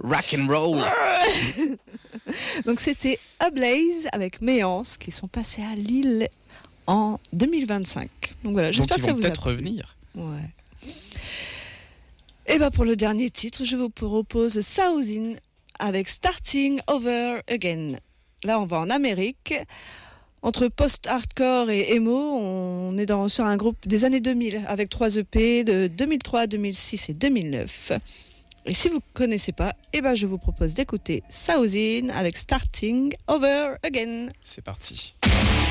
Rock and roll. Donc c'était Ablaze avec Méance qui sont passés à Lille en 2025. Donc voilà, j'espère que ça vous a plu. Donc ils vont peut-être revenir. Ouais. Et pour le dernier titre, je vous propose Thousand avec Starting Over Again. Là, on va en Amérique. Entre post-hardcore et emo, on est sur un groupe des années 2000 avec 3 EP de 2003, 2006 et 2009. Et si vous ne connaissez pas, je vous propose d'écouter Thousand avec Starting Over Again. C'est parti.